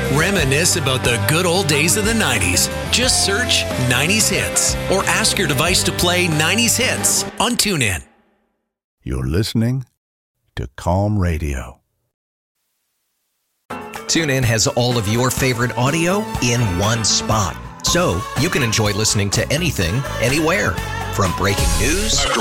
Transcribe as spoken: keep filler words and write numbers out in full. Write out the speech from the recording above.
Reminisce about the good old days of the nineties. Just search nineties Hits or ask your device to play nineties Hits on TuneIn. You're listening to Calm Radio. TuneIn has all of your favorite audio in one spot, so you can enjoy listening to anything, anywhere. From breaking news